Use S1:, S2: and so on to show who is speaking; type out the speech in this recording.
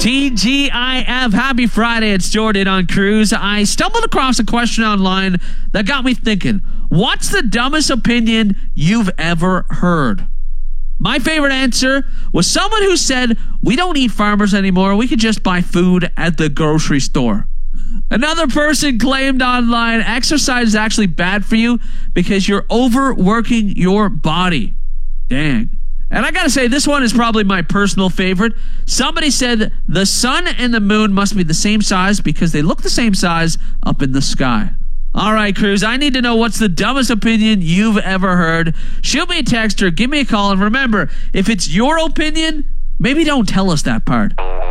S1: TGIF, happy Friday. It's Jordan on Cruise. I stumbled across a question online that got me thinking. What's the dumbest opinion you've ever heard? My favorite answer was someone who said, we don't need farmers anymore. We could just buy food at the grocery store. Another person claimed online, exercise is actually bad for you because you're overworking your body. Dang. And I gotta say, this one is probably my personal favorite. Somebody said the sun and the moon must be the same size because they look the same size up in the sky. All right, Cruz, I need to know what's the dumbest opinion you've ever heard. Shoot me a text or give me a call. And remember, if it's your opinion, maybe don't tell us that part.